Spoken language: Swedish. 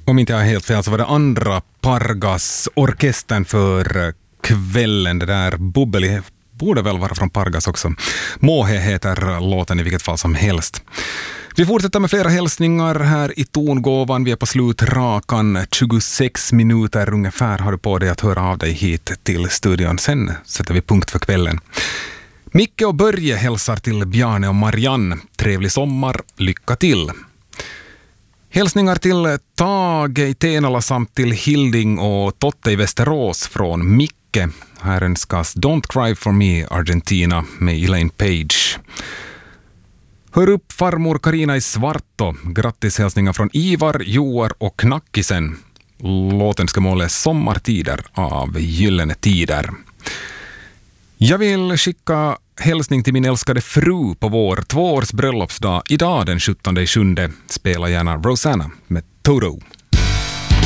Om inte jag är helt fel så var det andra Pargas orkestern för kvällen. Det där bubbel borde väl vara från Pargas också. Måhe heter låten i vilket fall som helst. Vi fortsätter med flera hälsningar här i tongåvan. Vi är på slutrakan. 26 minuter ungefär har du på dig att höra av dig hit till studion. Sen sätter vi punkt för kvällen. Micke och Börje hälsar till Bjarne och Marianne. Trevlig sommar, lycka till! Hälsningar till Tage i Tenala samt till Hilding och Totte i Västerås från Micke. Här önskas Don't Cry For Me Argentina med Elaine Page. Hör upp farmor Karina i Svarto. Grattis hälsningar från Ivar, Joar och Knackisen. Låten ska måla Sommartider av Gyllene Tider. Jag vill skicka hälsning till min älskade fru på vår 2-års bröllopsdag. Idag den 17/7. Spela gärna Rosanna med Toto.